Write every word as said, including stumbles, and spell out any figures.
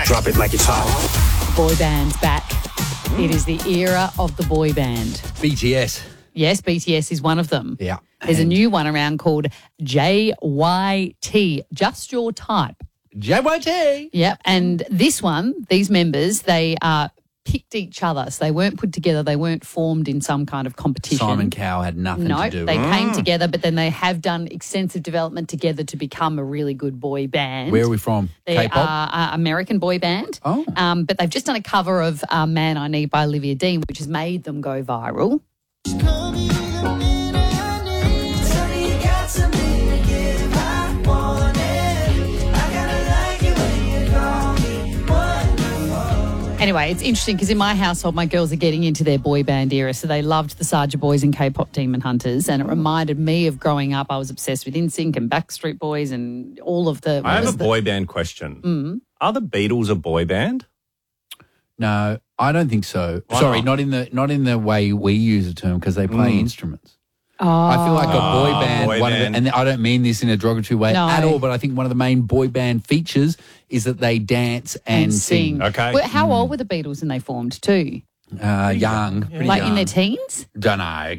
Drop it like it's hot. Boy band's back. It is the era of the boy band. B T S. Yes, B T S is one of them. Yeah. There's And a new one around called J Y T, Just Your Type. J Y T. Yep. And this one, these members, they uh, picked each other. So they weren't put together. They weren't formed in some kind of competition. Simon Cowell had nothing No, to do with they it. came together, but then they have done extensive development together to become a really good boy band. Where are we from? They K-pop? are an American boy band. Oh. Um, but they've just done a cover of uh, Man I Need by Olivia Dean, which has made them go viral. Anyway, it's interesting because in my household, my girls are getting into their boy band era. So they loved the Sergeant Boys and K-pop Demon Hunters. And it reminded me of growing up. I was obsessed with N Sync and Backstreet Boys and all of the... I have a the, boy band question. Mm. Are the Beatles a boy band? No, I don't think so. Why Sorry, not? not in the not in the way we use the term because they play Mm. instruments. Oh. I feel like a boy band, boy one band. Of the, and I don't mean this in a derogatory way No. at all, but I think one of the main boy band features is that they dance and, and sing. Okay. Well, how old were the Beatles when they formed too? Uh, young, pretty Like in young. their teens? Don't know.